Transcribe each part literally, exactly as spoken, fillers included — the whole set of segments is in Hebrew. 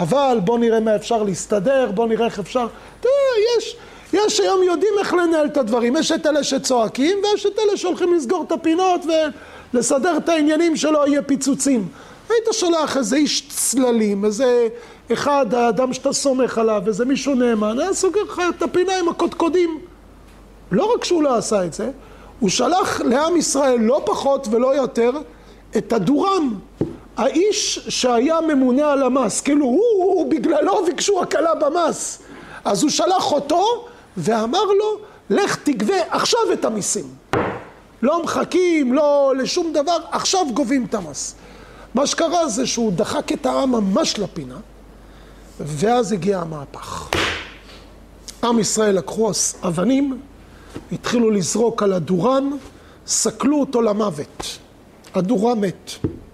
אבל בוא נראה מה אפשר להסתדר, בוא נראה איך אפשר, תראה, יש, יש היום יודעים איך לנהל את הדברים, יש את אלה שצועקים ויש את אלה שהולכים לסגור את הפינות ולסדר את העניינים שלא יהיה פיצוצים. היית שולח איזה איש צללים, איזה אחד, האדם שאתה סומך עליו, איזה מישהו נאמן, היה סוגר לך את הפינה עם הקודקודים. לא רק שהוא לא עשה את זה, הוא שלח לעם ישראל לא פחות ולא יותר את הדורם, האיש שהיה ממונה על המס, כאילו הוא, הוא, הוא בגללו ביקשו הקלה במס. אז הוא שלח אותו ואמר לו, לך תגבה עכשיו את המיסים. לא מחכים, לא לשום דבר, עכשיו גובים את המס. מה שקרה זה שהוא דחק את העם ממש לפינה, ואז הגיע המהפך. עם ישראל לקחו אבנים, התחילו לזרוק על הדורם, סקלו אותו למוות. הדורם מת.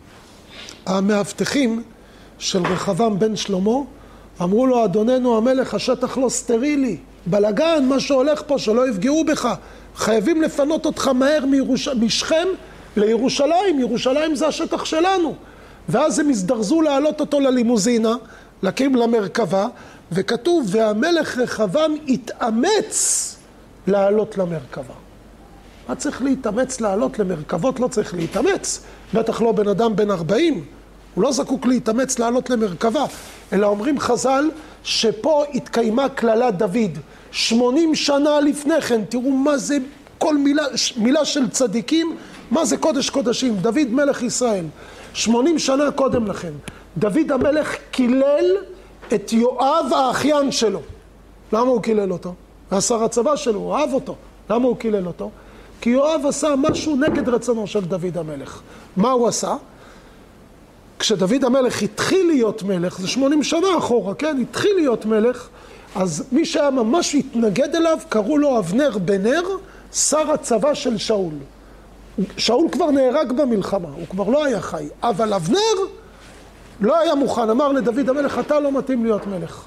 המאבטחים של רחבעם בן שלמה אמרו לו, אדוננו המלך, השטח לא סטרילי, בלגן, מה שהולך פה, שלא יפגעו בך, חייבים לפנות אותך מהר מירוש... משכם לירושלים, ירושלים זה השטח שלנו. ואז הם הזדרזו להעלות אותו ללימוזינה, להקים למרכבה, וכתוב, והמלך רחבעם התאמץ לעלות למרכבה. מה צריך להתאמץ לעלות למרכבות? לא צריך להתאמץ. בטח לא בן אדם בן ארבעים. הוא לא זקוק להתאמץ לעלות למרכבה. אלא אומרים חז"ל שפה התקיימה כללת דוד. שמונים שנה לפני כן, תראו מה זה כל מילה, מילה של צדיקים, מה זה קודש קודשים. דוד מלך ישראל. שמונים שנה קודם לכן. דוד המלך קילל את יואב האחיין שלו. למה הוא קילל אותו? השר הצבא שלו, הוא אהב אותו. למה הוא קילל אותו? כי יואב עשה משהו נגד רצונו של דוד המלך. מה הוא עשה? כשדוד המלך התחיל להיות מלך, זה שמונים שנה אחורה, כן? התחיל להיות מלך, אז מי שהיה ממש התנגד אליו, קראו לו אבנר בן נר, שר הצבא של שאול. שאול כבר נהרג במלחמה, הוא כבר לא היה חי, אבל אבנר לא היה מוכן, אמר לדוד המלך, אתה לא מתאים להיות מלך.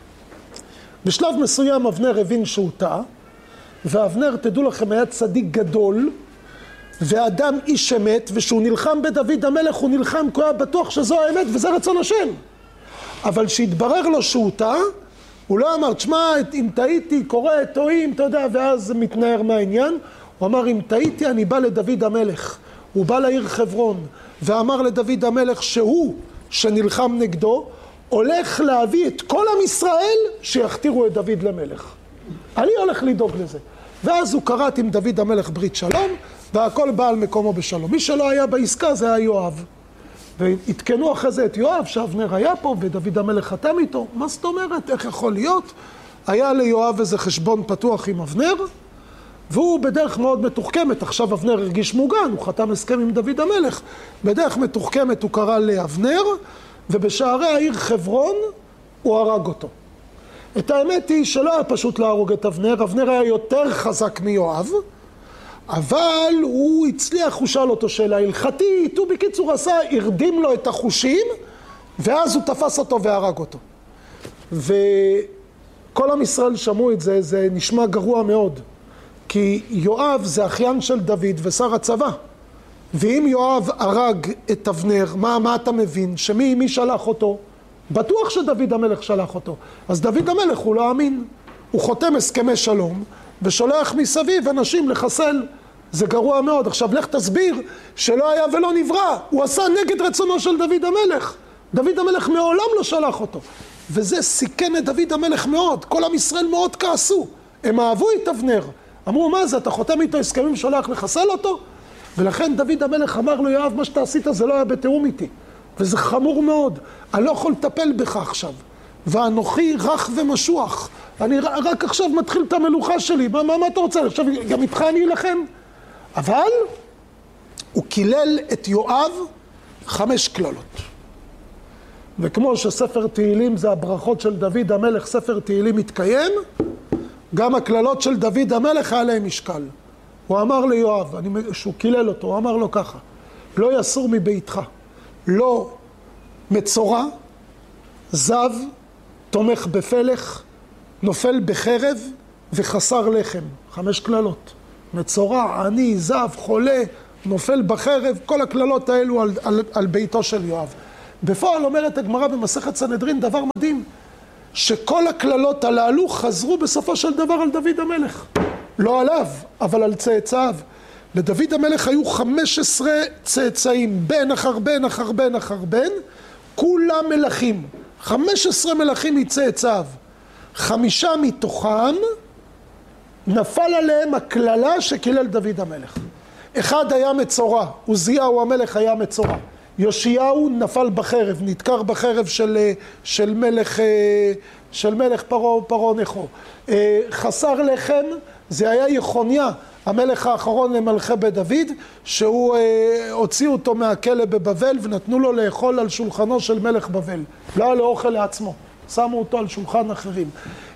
בשלב מסוים אבנר הבין שהוא טעה, ואבנר, תדעו לכם, היה צדיק גדול, ואדם איש אמת, ושהוא נלחם בדוד המלך, הוא נלחם כי הוא היה בטוח שזו האמת, וזה רצון השם. אבל שהתברר לו שהוא טעה, הוא לא אמר, תשמע, אם טעיתי, קורא, טועים, אתה יודע, ואז מתנער מהעניין. הוא אמר, אם טעיתי, אני בא לדוד המלך. הוא בא לעיר חברון, ואמר לדוד המלך שהוא, שנלחם נגדו, הולך להביא את כל עם ישראל שיכתירו את דוד למלך. אני הולך לדאוג לזה. ואז הוא קראת עם דוד המלך ברית שלום, והכל בא על מקומו בשלום. מי שלא היה בעסקה זה היה יואב. והתקנו אחרי זה את יואב, שאבנר היה פה, ודוד המלך חתם איתו. מה זאת אומרת? איך יכול להיות? היה ליואב איזה חשבון פתוח עם אבנר, והוא בדרך מאוד מתוחכמת. עכשיו אבנר הרגיש מוגן, הוא חתם הסכם עם דוד המלך. בדרך מתוחכמת הוא קרא לאבנר, ובשערי העיר חברון הוא הרג אותו. את האמת היא שלא היה פשוט להרוג את אבנר, אבנר היה יותר חזק מיואב, אבל הוא הצליח, הוא שאל אותו שאלה הלכתית, הוא בקיצור עשה, הרדים לו את החושים, ואז הוא תפס אותו והרג אותו. וכל עם ישראל שמעו את זה, זה נשמע גרוע מאוד, כי יואב זה אחיין של דוד ושר הצבא. ואם יואב הרג את אבנר, מה, מה אתה מבין? שמי מי שלח אותו? בטוח שדוד המלך שלח אותו. אז דוד המלך הוא לא אמין. הוא חותם הסכמי שלום, ושולח מסביב אנשים לחסל. זה גרוע מאוד. עכשיו לך תסביר שלא היה ולא נברא. הוא עשה נגד רצונו של דוד המלך. דוד המלך מעולם לא שלח אותו. וזה סיכן את דוד המלך מאוד. כל עם ישראל מאוד כעסו. הם אהבו את אבנר. אמרו, מה זה? אתה חותם איתו הסכמים שולח לחסל אותו? ולכן דוד המלך אמר לו, יואב, מה שאתה עשית זה לא היה בתיאום איתי. וזה חמור מאוד. אני לא יכול לטפל בך עכשיו. ואנוכי רך ומשוח. אני רק עכשיו מתחיל את המלוכה שלי. מה, מה, מה אתה רוצה? עכשיו גם איתך אני אלחם. אבל הוא קילל את יואב חמש כללות. וכמו שספר תהילים זה הברכות של דוד המלך, ספר תהילים מתקיים, גם הכללות של דוד המלך היה להם משקל. הוא אמר ליואב, אני, שהוא קילל אותו, הוא אמר לו ככה, לא יסור מביתך, לא מצורע, זב, תומך בפלך, נופל בחרב וחסר לחם. חמש כללות. מצורע, עני, זב, חולה, נופל בחרב, כל הכללות האלו על, על, על ביתו של יואב. בפועל אומרת הגמרא במסכת סנהדרין דבר מדהים, שכל הכללות הללו חזרו בסופו של דבר על דוד המלך. לא עליו, אבל על צאצאיו. לדוד המלך היו חמש עשרה צאצאים, בן אחר בן אחר בן אחר בן, כולם מלכים. חמש עשרה מלכים מצאצאיו. חמישה מתוכם נפל עליהם הכללה שקילל דוד המלך. אחד היה מצורע, עוזיהו המלך היה מצורע. יאשיהו נפל בחרב, נדקר בחרב של, של מלך, של מלך פרעה, פרעה נכו. חסר לחם, זה היה יחוניה, המלך האחרון למלכי בית דוד, שהוא הוציא אותו מהכלא בבבל ונתנו לו לאכול על שולחנו של מלך בבל. לא היה לו אוכל לעצמו, שמו אותו על שולחן אחרים.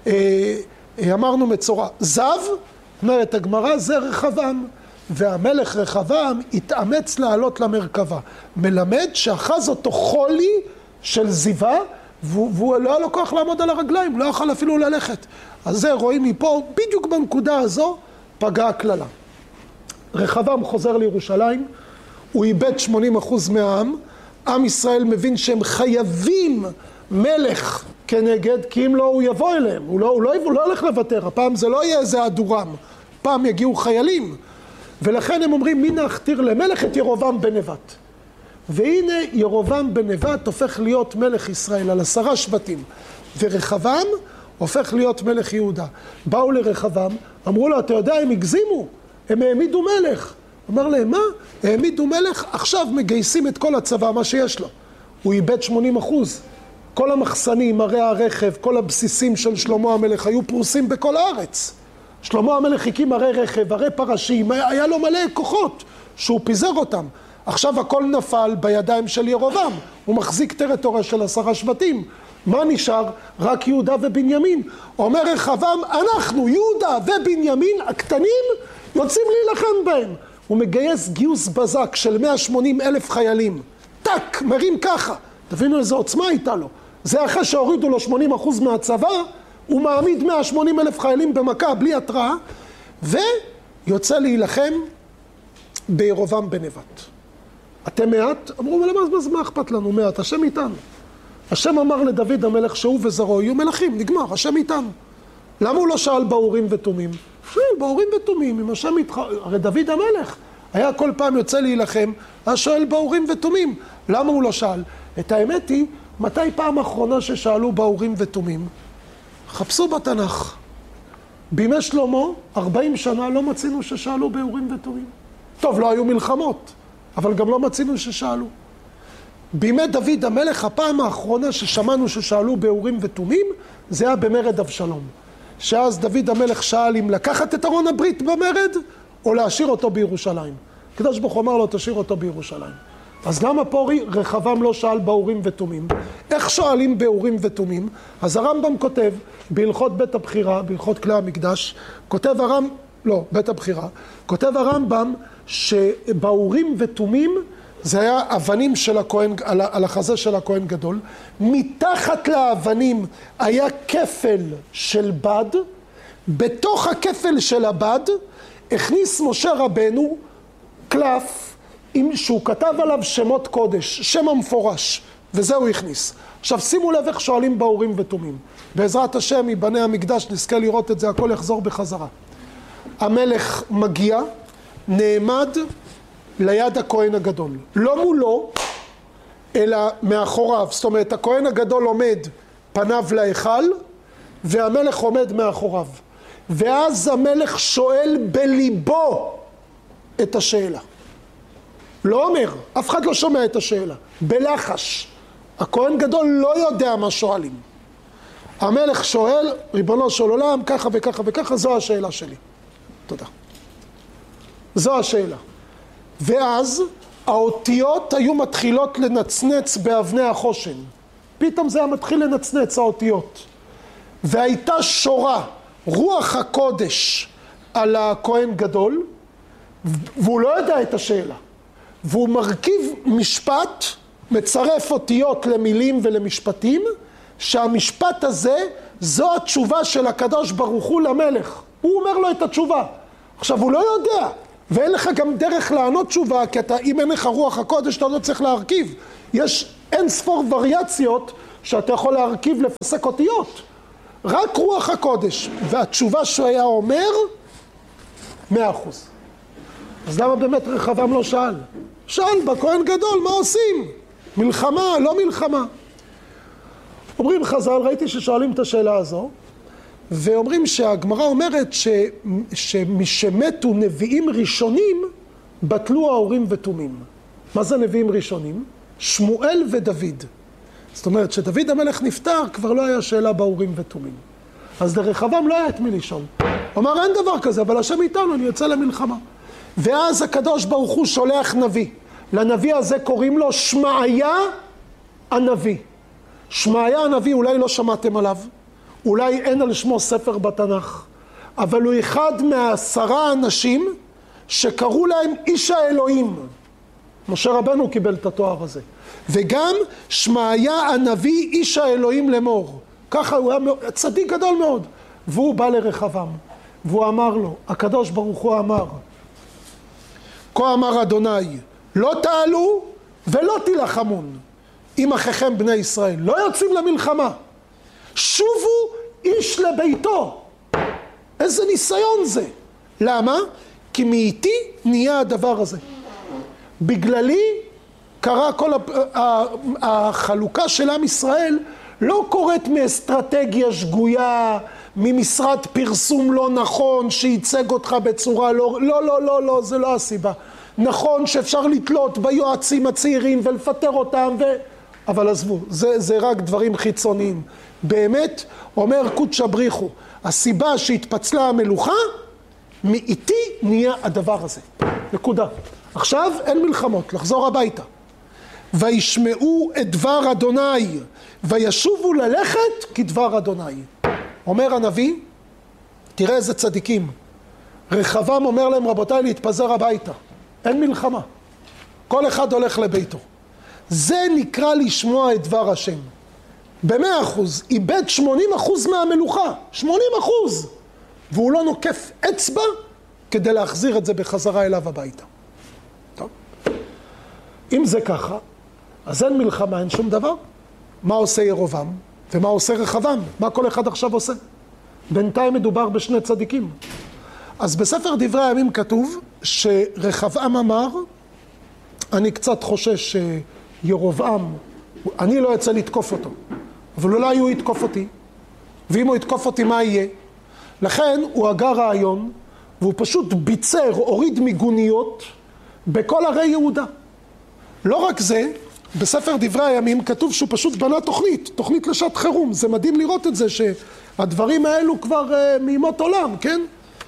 אמרנו מצורע. זב, אומרת הגמרא, זה רחבעם. והמלך רחבעם התאמץ לעלות למרכבה. מלמד שאחז אותו חולי של זיווה, והוא לא היה לו כוח לעמוד על הרגליים, לא יכול אפילו ללכת. אז זה רואים מפה, בדיוק בנקודה הזו, פגעה הכללה. רחבעם חוזר לירושלים, הוא איבד שמונים אחוז מהעם, עם ישראל מבין שהם חייבים מלך כנגד, כי אם לא הוא יבוא אליהם, הוא לא, הוא לא, הוא לא הולך לוותר, הפעם זה לא יהיה איזה אדורם, פעם יגיעו חיילים. ולכן הם אומרים, מי נכתיר למלך? את ירובעם בן נבט. והנה ירובעם בן נבט הופך להיות מלך ישראל על עשרה שבטים. ורחבעם הופך להיות מלך יהודה. באו לרחבעם, אמרו לו, אתה יודע, הם הגזימו, הם העמידו מלך. אמר להם, מה? העמידו מלך, עכשיו מגייסים את כל הצבא, מה שיש לו. הוא איבד שמונים אחוז. כל המחסנים, ערי הרכב, כל הבסיסים של שלמה המלך היו פרוסים בכל הארץ. שלמה המלך הקים ערי רכב, ערי פרשים, היה לו מלא כוחות שהוא פיזר אותם. עכשיו הכל נפל בידיים של ירובעם, הוא מחזיק טריטוריה של עשרה שבטים. מה נשאר? רק יהודה ובנימין. אומר רחבעם, אנחנו, יהודה ובנימין, הקטנים, יוצאים להילחם בהם. הוא מגייס גיוס בזק של מאה ושמונים אלף חיילים. טק, מרים ככה. תבינו איזו עוצמה הייתה לו. זה אחרי שהורידו לו שמונים אחוז מהצבא, הוא מעמיד מאה ושמונים אלף חיילים במכה בלי התראה, ויוצא להילחם בירובעם בן נבט. אתם מעט? אמרו, למה מה אכפת לנו מעט? השם איתנו. השם אמר לדוד המלך שהוא וזרעו יהיו מלכים, נגמר, השם איתנו. למה הוא לא שאל באורים ותומים? שאל באורים ותומים, אם השם איתך, הרי דוד המלך היה כל פעם יוצא להילחם, אז שואל באורים ותומים. למה הוא לא שאל? את האמת היא, מתי פעם אחרונה ששאלו באורים ותומים? חפשו בתנ"ך. בימי שלמה, ארבעים שנה לא מצינו ששאלו באורים ותומים. טוב, לא היו מלחמות, אבל גם לא מצינו ששאלו. בימי דוד המלך, הפעם האחרונה ששמענו ששאלו באורים ותומים, זה היה במרד אבשלום. שאז דוד המלך שאל אם לקחת את ארון הברית במרד, או להשאיר אותו בירושלים. הקדוש ברוך הוא אמר לו, תשאיר אותו בירושלים. אז למה פה רחבעם לא שאל באורים ותומים? איך שואלים באורים ותומים? אז הרמב"ם כותב, בהלכות בית הבחירה, בהלכות כלי המקדש, כותב הרמב"ם, לא, בית הבחירה, כותב הרמב"ם שבאורים ותומים זה היה אבנים של הכהן, על, על החזה של הכהן גדול, מתחת לאבנים היה כפל של בד, בתוך הכפל של הבד הכניס משה רבנו קלף, שהוא כתב עליו שמות קודש, שם המפורש, וזה הוא הכניס. עכשיו שימו לב איך שואלים באורים ותומים. בעזרת השם מבני המקדש נזכה לראות את זה, הכל יחזור בחזרה. המלך מגיע, נעמד ליד הכהן הגדול. לא מולו, אלא מאחוריו. זאת אומרת, הכהן הגדול עומד פניו להיכל, והמלך עומד מאחוריו. ואז המלך שואל בליבו את השאלה. לא אומר, אף אחד לא שומע את השאלה. בלחש. הכהן גדול לא יודע מה שואלים. המלך שואל, ריבונו של עולם, ככה וככה וככה, זו השאלה שלי. תודה. זו השאלה. ואז האותיות היו מתחילות לנצנץ באבני החושן. פתאום זה היה מתחיל לנצנץ האותיות. והייתה שורה, רוח הקודש על הכהן גדול, והוא לא יודע את השאלה. והוא מרכיב משפט, מצרף אותיות למילים ולמשפטים, שהמשפט הזה, זו התשובה של הקדוש ברוך הוא למלך. הוא אומר לו את התשובה. עכשיו, הוא לא יודע, ואין לך גם דרך לענות תשובה, כי אתה, אם אין לך רוח הקודש, אתה לא צריך להרכיב. יש אין ספור וריאציות שאתה יכול להרכיב לפסק אותיות. רק רוח הקודש. והתשובה שהוא היה אומר, מאה אחוז. אז למה באמת רחבעם לא שאל? שאל בכהן גדול, מה עושים? מלחמה, לא מלחמה. אומרים חז"ל, ראיתי ששואלים את השאלה הזו, ואומרים שהגמרא אומרת ש, שמשמתו נביאים ראשונים, בטלו האורים ותומים. מה זה נביאים ראשונים? שמואל ודוד. זאת אומרת, שדוד המלך נפטר, כבר לא היה שאלה באורים ותומים. אז לרחבעם לא היה את מי לשאול. אמר, אין דבר כזה, אבל השם איתנו, אני יוצא למלחמה. ואז הקדוש ברוך הוא שולח נביא. לנביא הזה קוראים לו שמעיה הנביא. שמעיה הנביא, אולי לא שמעתם עליו, אולי אין על שמו ספר בתנ"ך, אבל הוא אחד מהעשרה אנשים שקראו להם איש האלוהים. משה רבנו קיבל את התואר הזה. וגם שמעיה הנביא איש האלוהים לאמור. ככה הוא היה צדיק גדול מאוד. והוא בא לרחבעם, והוא אמר לו, הקדוש ברוך הוא אמר, כה אמר אדוני, לא תעלו ולא תילחמון עם אחיכם בני ישראל. לא יוצאים למלחמה. שובו איש לביתו. איזה ניסיון זה. למה? כי מאיתי נהיה הדבר הזה. בגללי קרה כל החלוקה של עם ישראל לא קורית מאסטרטגיה שגויה, ממשרד פרסום לא נכון שייצג אותך בצורה לא, לא, לא, לא, לא, זה לא הסיבה. נכון שאפשר לתלות ביועצים הצעירים ולפטר אותם, ו... אבל עזבו, זה, זה רק דברים חיצוניים. באמת, אומר קודש הבריחו, הסיבה שהתפצלה המלוכה, מאיתי נהיה הדבר הזה. נקודה. עכשיו אין מלחמות, לחזור הביתה. וישמעו את דבר אדוני, וישובו ללכת כדבר אדוני. אומר הנביא, תראה איזה צדיקים. רחבעם אומר להם, רבותיי, להתפזר הביתה. אין מלחמה. כל אחד הולך לביתו. זה נקרא לשמוע את דבר השם. במאה אחוז, איבד שמונים אחוז מהמלוכה. שמונים אחוז. והוא לא נוקף אצבע כדי להחזיר את זה בחזרה אליו הביתה. טוב. אם זה ככה, אז אין מלחמה, אין שום דבר. מה עושה ירובעם? ומה עושה רחבעם? מה כל אחד עכשיו עושה? בינתיים מדובר בשני צדיקים. אז בספר דברי הימים כתוב שרחבעם אמר, אני קצת חושש שירובעם, אני לא יצא לתקוף אותו, אבל אולי הוא יתקוף אותי, ואם הוא יתקוף אותי מה יהיה? לכן הוא הגה רעיון, והוא פשוט ביצר, הוריד מיגוניות בכל ערי יהודה. לא רק זה, בספר דברי הימים כתוב שהוא פשוט בנה תוכנית, תוכנית לשעת חירום. זה מדהים לראות את זה שהדברים האלו כבר uh, מימות עולם, כן?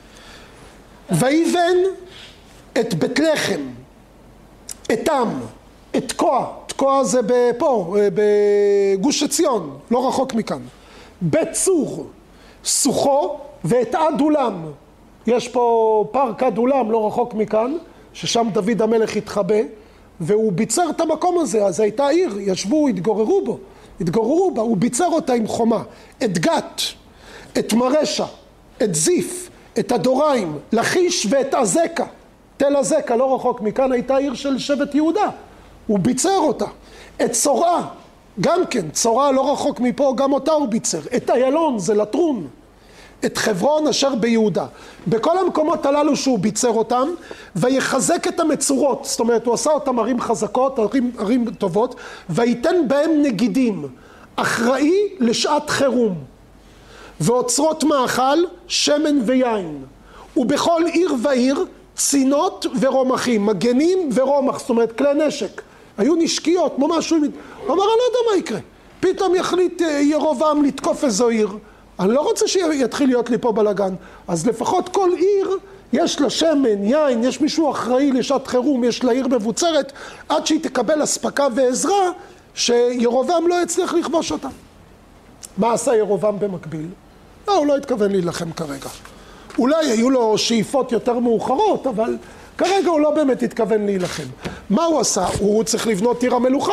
ויבן את בית לחם, אתם, את תקוע, תקוע זה פה, בגוש עציון, לא רחוק מכאן. בית צור, סוכו ואת עדולם. יש פה פארק עדולם לא רחוק מכאן, ששם דוד המלך התחבא, והוא ביצר את המקום הזה, אז הייתה עיר, ישבו, התגוררו בו, התגוררו בה, הוא ביצר אותה עם חומה, את גת, את מרשע, את זיף, את הדוריים, לחיש ואת עזקה, תל עזקה, לא רחוק מכאן, הייתה עיר של שבט יהודה, הוא ביצר אותה, את צורעה, גם כן, צורעה לא רחוק מפה, גם אותה הוא ביצר, את איילון, זה לטרון, את חברון אשר ביהודה. בכל המקומות הללו שהוא ביצר אותם, ויחזק את המצורות, זאת אומרת, הוא עשה אותם ערים חזקות, ערים, ערים טובות, ויתן בהם נגידים, אחראי לשעת חירום, ואוצרות מאכל, שמן ויין, ובכל עיר ועיר, צינות ורומחים, מגנים ורומח, זאת אומרת, כלי נשק, היו נשקיות, ממש, הוא אמר, אני לא יודע מה יקרה, פתאום יחליט ירובעם לתקוף איזו עיר, אני לא רוצה שיתחיל להיות לי פה בלגן, אז לפחות כל עיר יש לה שמן, יין, יש מישהו אחראי לשעת חירום, יש לה עיר מבוצרת, עד שהיא תקבל הספקה ועזרה, שירובעם לא יצליח לכבוש אותה. מה עשה ירובעם במקביל? לא, הוא לא התכוון להילחם כרגע. אולי היו לו שאיפות יותר מאוחרות, אבל כרגע הוא לא באמת התכוון להילחם. מה הוא עשה? הוא צריך לבנות עיר המלוכה.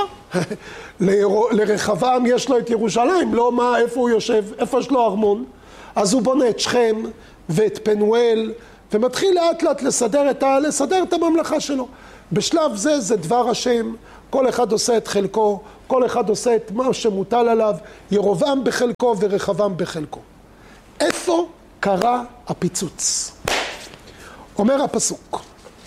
לרחבעם יש לו את ירושלים, לא מה, איפה הוא יושב, איפה יש לו ארמון. אז הוא בונה את שכם ואת פנואל, ומתחיל לאט לאט לסדר את, ה, לסדר את הממלכה שלו. בשלב זה זה דבר השם, כל אחד עושה את חלקו, כל אחד עושה את מה שמוטל עליו, ירובעם בחלקו ורחבעם בחלקו. איפה קרה הפיצוץ? אומר הפסוק,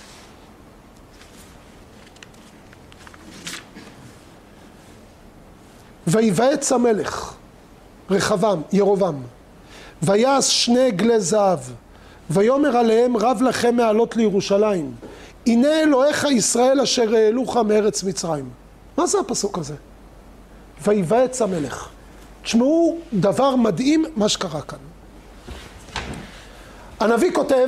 ויבעץ המלך רחבעם, ירובעם, ויעש שני עגלי זהב, ויאמר עליהם רב לכם מעלות לירושלים, הנה אלוהיך ישראל אשר העלוך מארץ מצרים. מה זה הפסוק הזה? ויבעץ המלך. תשמעו דבר מדהים מה שקרה כאן. הנביא כותב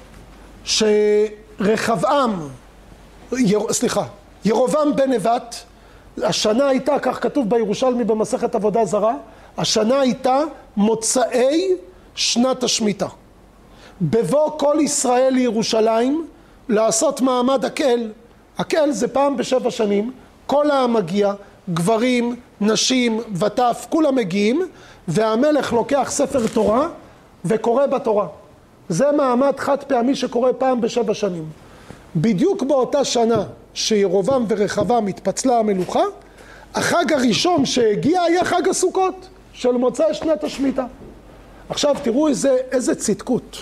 שרחבעם, יר, סליחה, ירובעם בן נבט, השנה הייתה, כך כתוב בירושלמי במסכת עבודה זרה, השנה הייתה מוצאי שנת השמיטה. בבוא כל ישראל לירושלים לעשות מעמד הקהל. הקהל זה פעם בשבע שנים, כל העם מגיע, גברים, נשים, וטף, כולם מגיעים, והמלך לוקח ספר תורה וקורא בתורה. זה מעמד חד פעמי שקורה פעם בשבע שנים. בדיוק באותה שנה שירובעם ורחבעם התפצלה המלוכה, החג הראשון שהגיע היה חג הסוכות של מוצאי שנת השמיטה. עכשיו תראו איזה, איזה צדקות.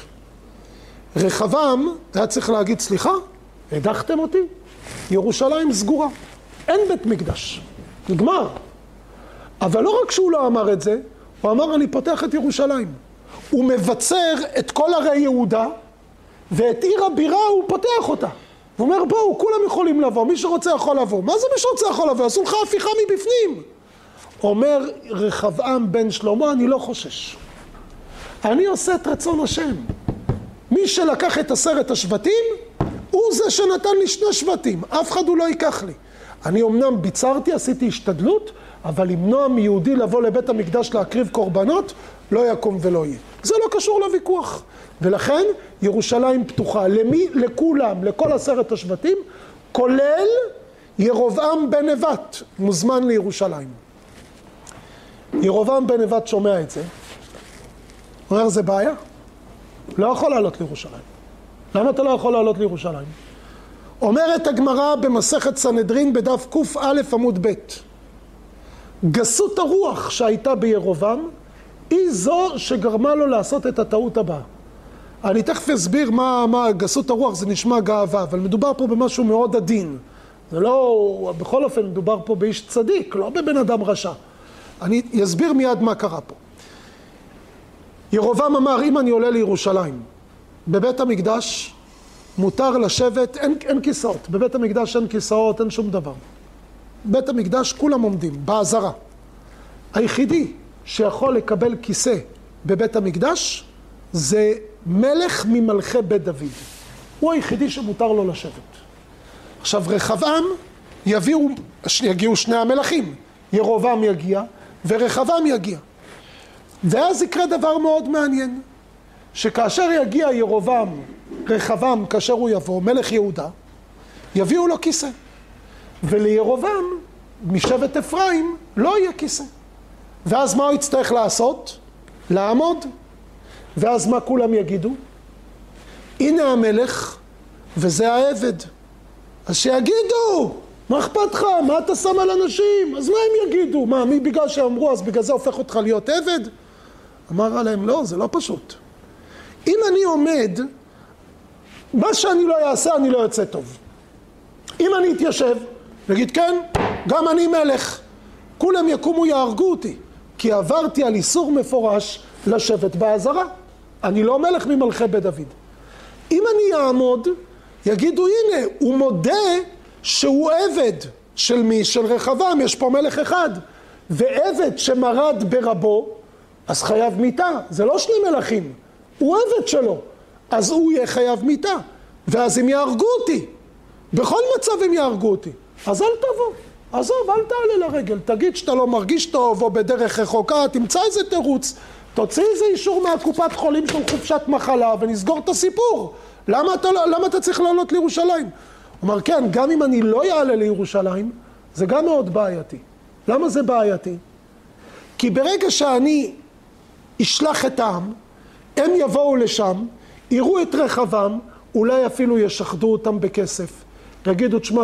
רחבעם היה צריך להגיד, סליחה, הדחתם אותי? ירושלים סגורה, אין בית מקדש, נגמר. אבל לא רק שהוא לא אמר את זה, הוא אמר אני פותח את ירושלים. הוא מבצר את כל ערי יהודה, ואת עיר הבירה הוא פותח אותה. הוא אומר בואו, כולם יכולים לבוא, מי שרוצה יכול לבוא. מה זה מי שרוצה יכול לבוא? עשו לך הפיכה מבפנים. אומר רחבעם בן שלמה, אני לא חושש. אני עושה את רצון השם. מי שלקח את עשרת השבטים, הוא זה שנתן לי שני שבטים. אף אחד הוא לא ייקח לי. אני אמנם ביצרתי, עשיתי השתדלות, אבל למנוע מיהודי לבוא לבית המקדש להקריב קורבנות, לא יקום ולא יהיה. זה לא קשור לוויכוח. ולכן ירושלים פתוחה. למי? לכולם, לכל עשרת השבטים, כולל ירובעם בן נבט, מוזמן לירושלים. ירובעם בן נבט שומע את זה. הוא אומר, זה בעיה. לא יכול לעלות לירושלים. למה אתה לא יכול לעלות לירושלים? אומרת הגמרא במסכת סנהדרין בדף ק"א עמוד ב', גסות הרוח שהייתה בירובעם היא זו שגרמה לו לעשות את הטעות הבאה. אני תכף אסביר מה, מה גסות הרוח, זה נשמע גאווה, אבל מדובר פה במשהו מאוד עדין. זה לא, בכל אופן מדובר פה באיש צדיק, לא בבן אדם רשע. אני אסביר מיד מה קרה פה. ירובעם אמר, אם אני עולה לירושלים, בבית המקדש מותר לשבת, אין, אין כיסאות. בבית המקדש אין כיסאות, אין שום דבר. בית המקדש כולם עומדים, בעזרה. היחידי שיכול לקבל כיסא בבית המקדש זה מלך ממלכי בית דוד. הוא היחידי שמותר לו לשבת. עכשיו רחבעם יביאו, יגיעו שני המלכים. ירובעם יגיע ורחבעם יגיע. ואז יקרה דבר מאוד מעניין. שכאשר יגיע ירובעם, רחבעם, כאשר הוא יבוא, מלך יהודה, יביאו לו כיסא. ולירובעם, משבט אפרים, לא יהיה כיסא. ואז מה הוא יצטרך לעשות? לעמוד. ואז מה כולם יגידו? הנה המלך, וזה העבד. אז שיגידו, מה אכפת לך? מה אתה שם על אנשים? אז מה הם יגידו? מה, מי בגלל שאמרו, אז בגלל זה הופך אותך להיות עבד? אמר עליהם, לא, זה לא פשוט. אם אני עומד, מה שאני לא אעשה, אני לא יוצא טוב. אם אני אתיישב, נגיד כן, גם אני מלך. כולם יקומו יהרגו אותי, כי עברתי על איסור מפורש לשבת בעזרה. אני לא מלך ממלכי בית דוד. אם אני אעמוד, יגידו, הנה, הוא מודה שהוא עבד של מי? של רחבעם, יש פה מלך אחד. ועבד שמרד ברבו, אז חייב מיתה. זה לא שני מלכים, הוא עבד שלו. אז הוא יהיה חייב מיתה. ואז הם יהרגו אותי. בכל מצב הם יהרגו אותי. אז אל תבוא. עזוב, אל תעלה לרגל. תגיד שאתה לא מרגיש טוב או בדרך רחוקה, תמצא איזה תירוץ. תוציא איזה אישור מהקופת חולים של חופשת מחלה ונסגור את הסיפור. למה אתה, למה אתה צריך לעלות לירושלים? הוא אומר, כן, גם אם אני לא יעלה לירושלים, זה גם מאוד בעייתי. למה זה בעייתי? כי ברגע שאני אשלח את העם, הם יבואו לשם, יראו את רחבעם, אולי אפילו ישחדו אותם בכסף. יגידו, תשמע,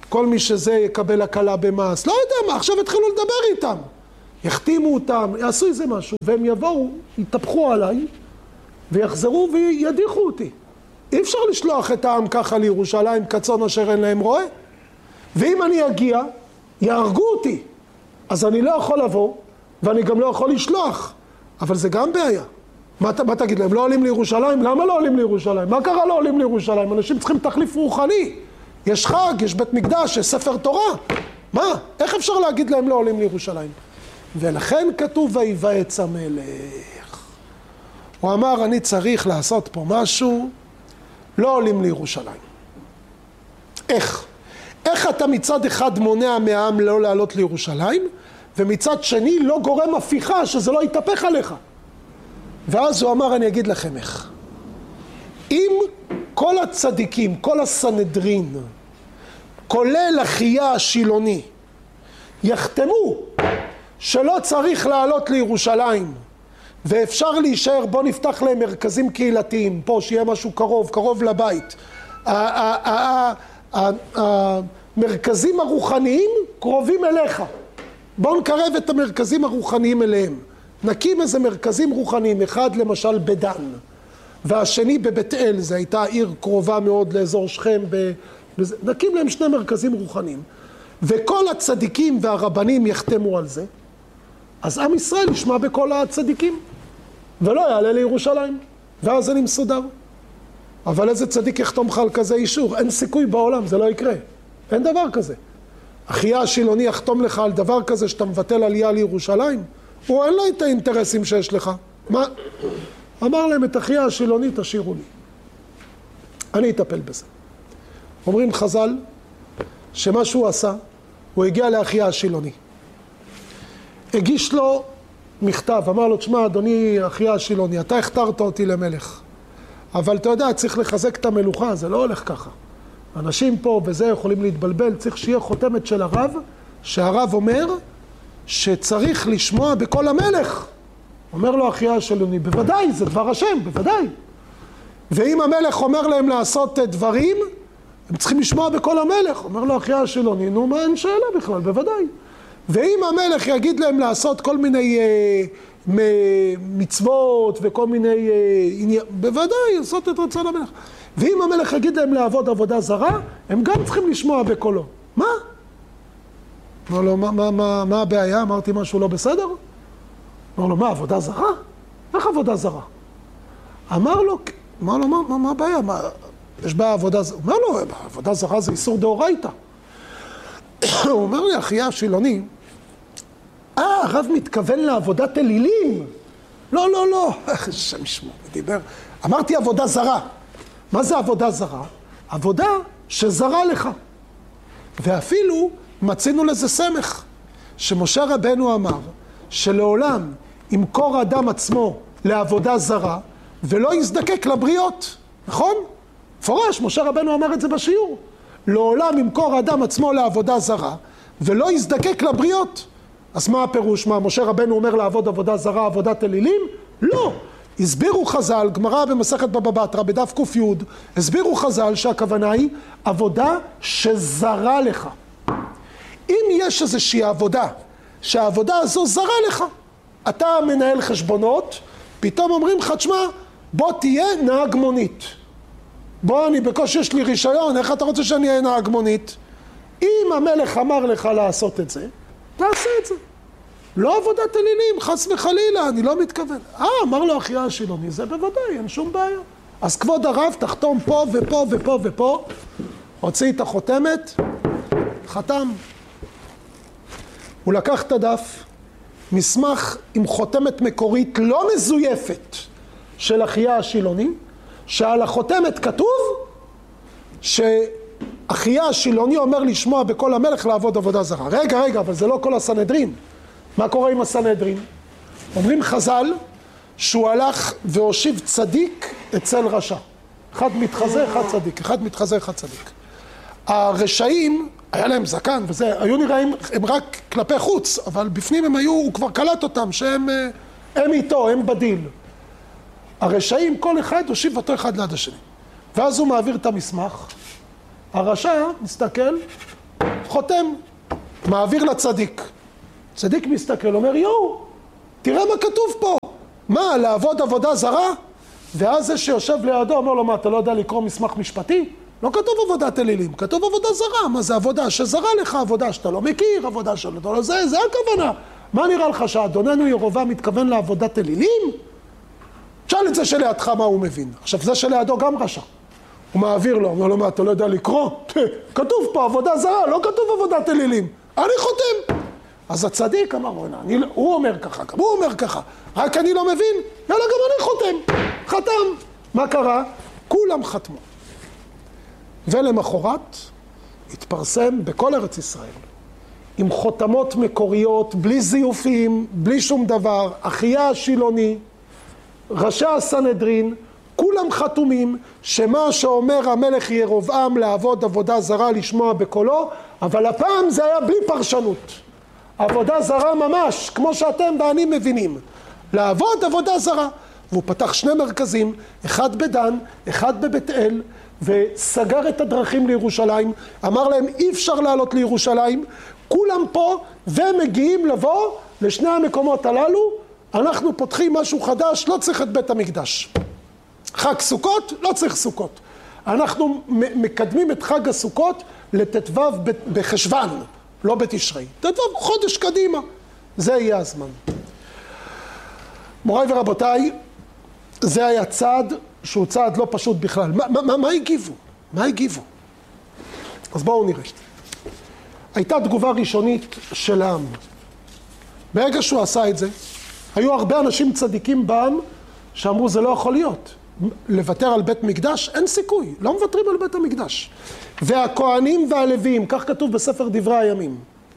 כל מי שזה יקבל הקלה במס, לא יודע מה, עכשיו התחילו לדבר איתם. יחתימו אותם, יעשו איזה משהו, והם יבואו, יתהפכו עליי, ויחזרו וידיחו אותי. אי אפשר לשלוח את העם ככה לירושלים, כצאן אשר אין להם רועה. ואם אני אגיע, יהרגו אותי. אז אני לא יכול לבוא, ואני גם לא יכול לשלוח. אבל זה גם בעיה. מה, מה תגיד להם? לא עולים לירושלים? למה לא עולים לירושלים? מה קרה לא עולים לירושלים? אנשים צריכים תחליף רוחני. יש חג, יש בית מקדש, יש ספר תורה. מה? איך אפשר להגיד להם לא עולים לירושלים? ולכן כתוב ויבעץ המלך. הוא אמר, אני צריך לעשות פה משהו, לא עולים לירושלים. איך? איך אתה מצד אחד מונע מהעם לא לעלות לירושלים, ומצד שני לא גורם הפיכה שזה לא יתהפך עליך? ואז הוא אמר, אני אגיד לכם איך. אם כל הצדיקים, כל הסנהדרין, כולל אחיה השילוני, יחתמו שלא צריך לעלות לירושלים, ואפשר להישאר, בוא נפתח להם מרכזים קהילתיים, פה שיהיה משהו קרוב, קרוב לבית. המרכזים הרוחניים קרובים אליך. בוא נקרב את המרכזים הרוחניים אליהם. נקים איזה מרכזים רוחניים, אחד למשל בדן, והשני בבית אל, זו הייתה עיר קרובה מאוד לאזור שכם, נקים להם שני מרכזים רוחניים. וכל הצדיקים והרבנים יחתמו על זה, אז עם ישראל ישמע בכל הצדיקים, ולא יעלה לירושלים, ואז אני מסודר. אבל איזה צדיק יחתום לך על כזה אישור? אין סיכוי בעולם, זה לא יקרה. אין דבר כזה. אחיה השילוני יחתום לך על דבר כזה שאתה מבטל עלייה לירושלים? הוא אין לו את האינטרסים שיש לך. מה? אמר להם, את אחיה השילוני תשאירו לי. אני אטפל בזה. אומרים חז"ל, שמה שהוא עשה, הוא הגיע לאחיה השילוני. הגיש לו מכתב, אמר לו, תשמע, אדוני אחיה השילוני, אתה הכתרת אותי למלך. אבל אתה יודע, צריך לחזק את המלוכה, זה לא הולך ככה. אנשים פה בזה יכולים להתבלבל, צריך שיהיה חותמת של הרב, שהרב אומר שצריך לשמוע בכל המלך. אומר לו אחיה השילוני, בוודאי, זה דבר השם, בוודאי. ואם המלך אומר להם לעשות דברים, הם צריכים לשמוע בכל המלך. אומר לו אחיה השילוני, נו מה, אין שאלה בכלל, בוודאי. ואם המלך יגיד להם לעשות כל מיני אה, מצוות וכל מיני אה, בוודאי, לעשות את רצון המלך. ואם המלך יגיד להם לעבוד עבודה זרה, הם גם צריכים לשמוע בקולו. מה? אמר לו, מה, מה, מה, מה הבעיה? אמרתי משהו לא בסדר? אמר לו, מה, עבודה זרה? איך עבודה זרה? אמר לו, אמר לו, מה, מה, מה הבעיה? מה, יש בעיה עבודה זרה? אומר לו, עבודה זרה זה איסור דאורייתא. הוא אומר לי, אחיה השילוני, אה, הרב מתכוון לעבודת אלילים. לא, לא, לא. שם ישמור, דיבר. אמרתי עבודה זרה. מה זה עבודה זרה? עבודה שזרה לך. ואפילו מצינו לזה סמך, שמשה רבנו אמר, שלעולם ימכור אדם עצמו לעבודה זרה, ולא יזדקק לבריות. נכון? פורש, משה רבנו אמר את זה בשיעור. לעולם ימכור אדם עצמו לעבודה זרה, ולא יזדקק לבריות. אז מה הפירוש? מה, משה רבנו אומר לעבוד עבודה זרה, עבודת אלילים? לא. הסבירו חז"ל, גמרא במסכת בבא בתרא, בדף ק"י, הסבירו חז"ל שהכוונה היא עבודה שזרה לך. אם יש איזושהי עבודה, שהעבודה הזו זרה לך, אתה מנהל חשבונות, פתאום אומרים לך, תשמע, בוא תהיה נהג מונית. בוא, אני בקושי יש לי רישיון, איך אתה רוצה שאני אהיה נהג מונית? אם המלך אמר לך לעשות את זה, תעשה את זה. לא עבודת אלילים, חס וחלילה, אני לא מתכוון. אה, אמר לו אחיה השילוני, זה בוודאי, אין שום בעיה. אז כבוד הרב, תחתום פה ופה ופה ופה, הוציא את החותמת, חתם. הוא לקח את הדף, מסמך עם חותמת מקורית לא מזויפת של אחיה השילוני, שעל החותמת כתוב שאחיה השילוני אומר לשמוע בכל המלך לעבוד עבודה זרה. רגע, רגע, אבל זה לא כל הסנהדרין. מה קורה עם הסנהדרין? אומרים חז"ל שהוא הלך והושיב צדיק אצל רשע. אחד מתחזה, אחד צדיק. אחד מתחזה, אחד צדיק. הרשעים, היה להם זקן וזה, היו נראים הם רק כלפי חוץ, אבל בפנים הם היו, הוא כבר קלט אותם, שהם הם איתו, הם בדיל. הרשעים, כל אחד הושיב אותו אחד ליד השני. ואז הוא מעביר את המסמך, הרשע מסתכל, חותם, מעביר לצדיק. צדיק מסתכל, אומר, יואו, תראה מה כתוב פה. מה, לעבוד עבודה זרה? ואז זה שיושב לידו אומר לו, מה, אתה לא יודע לקרוא מסמך משפטי? לא כתוב עבודת אלילים, כתוב עבודה זרה. מה זה עבודה שזרה לך? עבודה שאתה לא מכיר, עבודה שאתה לא... זה, זה הכוונה. מה נראה לך שאדוננו ירובעם מתכוון לעבודת אלילים? תשאל את זה שלידך מה הוא מבין. עכשיו זה שלידו גם רשע. הוא מעביר לו, אומר לו, מה, אתה לא יודע לקרוא? כתוב פה עבודה זרה, לא כתוב עבודת אלילים. אני חותם. אז הצדיק אמר, אני, הוא אומר ככה, גם הוא אומר ככה. רק אני לא מבין, יאללה, גם אני חותם. חתם. מה קרה? כולם חתמו. ולמחרת התפרסם בכל ארץ ישראל, עם חותמות מקוריות, בלי זיופים, בלי שום דבר, אחיה השילוני, ראשי הסנהדרין, כולם חתומים שמה שאומר המלך ירובעם לעבוד עבודה זרה, לשמוע בקולו, אבל הפעם זה היה בלי פרשנות. עבודה זרה ממש, כמו שאתם ואני מבינים. לעבוד עבודה זרה. והוא פתח שני מרכזים, אחד בדן, אחד בבית אל, וסגר את הדרכים לירושלים, אמר להם אי אפשר לעלות לירושלים, כולם פה ומגיעים לבוא לשני המקומות הללו, אנחנו פותחים משהו חדש, לא צריך את בית המקדש. חג סוכות, לא צריך סוכות. אנחנו מקדמים את חג הסוכות לט"ו בחשוון, לא בתשרי. ט"ו חודש קדימה, זה יהיה הזמן. מוריי ורבותיי, זה היה צעד שהוא צעד לא פשוט בכלל. מה, מה, מה הגיבו? מה הגיבו? אז בואו נראה. הייתה תגובה ראשונית של העם. ברגע שהוא עשה את זה, היו הרבה אנשים צדיקים בעם שאמרו זה לא יכול להיות. לוותר על בית מקדש, אין סיכוי. לא מוותרים על בית המקדש. והכהנים והלוויים, כך כתוב בספר דברי הימים,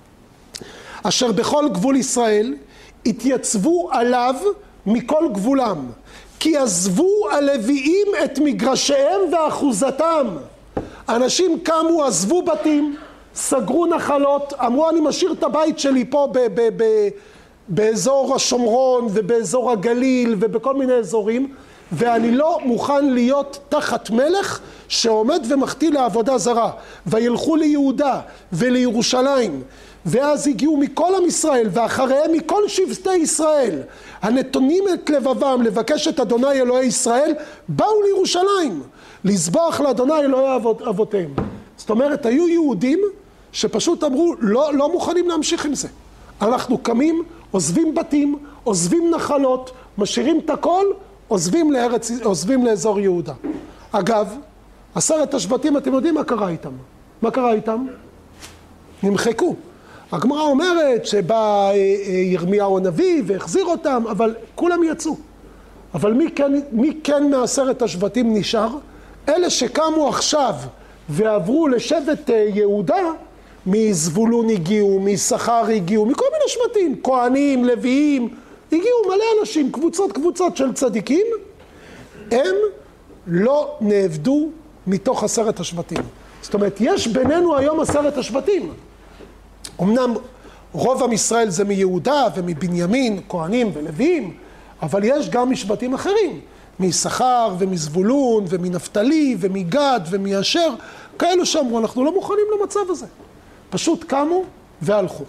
אשר בכל גבול ישראל התייצבו עליו מכל גבולם. כי עזבו הלוויים את מגרשיהם ואחוזתם. אנשים קמו, עזבו בתים, סגרו נחלות, אמרו אני משאיר את הבית שלי פה ב- ב- ב- באזור השומרון ובאזור הגליל ובכל מיני אזורים, ואני לא מוכן להיות תחת מלך שעומד ומחטיא לעבודה זרה. וילכו ליהודה ולירושלים, ואז הגיעו מכל עם ישראל ואחריהם מכל שבטי ישראל הנתונים את לבבם לבקש את אדוני אלוהי ישראל, באו לירושלים לזבוח לאדוני אלוהי אבות, אבותיהם. זאת אומרת, היו יהודים שפשוט אמרו לא, לא מוכנים להמשיך עם זה. אנחנו קמים, עוזבים בתים, עוזבים נחלות, משאירים את הכל, עוזבים לארץ, עוזבים לאזור יהודה. אגב, עשרת השבטים, אתם יודעים מה קרה איתם? מה קרה איתם? נמחקו. הגמרא אומרת שבא ירמיהו הנביא והחזיר אותם, אבל כולם יצאו. אבל מי כן, מי כן מעשרת השבטים נשאר? אלה שקמו עכשיו ועברו לשבט יהודה, מזבולון הגיעו, מיששכר הגיעו, מכל מיני שבטים, כהנים, לוויים, הגיעו מלא אנשים, קבוצות קבוצות של צדיקים, הם לא נעבדו מתוך עשרת השבטים. זאת אומרת, יש בינינו היום עשרת השבטים. אמנם רוב עם ישראל זה מיהודה ומבנימין, כהנים ולוויים, אבל יש גם משבטים אחרים, מיששכר ומזבולון ומנפתלי ומגד ומאשר, כאלו שאמרו, אנחנו לא מוכנים למצב הזה. פשוט קמו והלכו.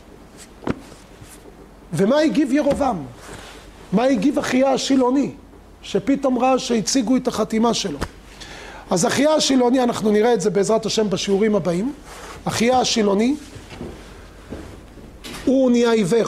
ומה הגיב ירובעם? מה הגיב אחיה השילוני? שפתאום ראה שהציגו את החתימה שלו. אז אחיה השילוני, אנחנו נראה את זה בעזרת השם בשיעורים הבאים, אחיה השילוני, הוא נהיה עיוור.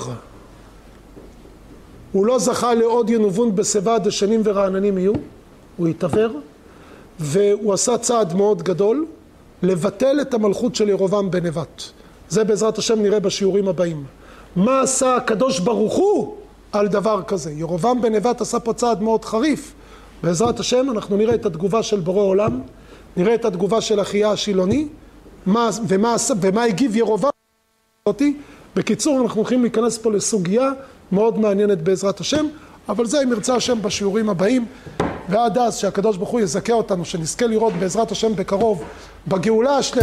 הוא לא זכה לעוד ינובון בשיבה דשנים ורעננים יהיו, הוא התעוור, והוא עשה צעד מאוד גדול, לבטל את המלכות של ירובעם בן נבט. זה בעזרת השם נראה בשיעורים הבאים. מה עשה הקדוש ברוך הוא על דבר כזה? ירובעם בן נבט עשה פה צעד מאוד חריף. בעזרת השם אנחנו נראה את התגובה של בורא עולם, נראה את התגובה של אחיה השילוני, מה, ומה, ומה הגיב ירובעם. בקיצור, אנחנו הולכים להיכנס פה לסוגיה מאוד מעניינת בעזרת השם, אבל זה אם ירצה השם בשיעורים הבאים, ועד אז שהקדוש ברוך הוא יזכה אותנו, שנזכה לראות בעזרת השם בקרוב בגאולה השלמה.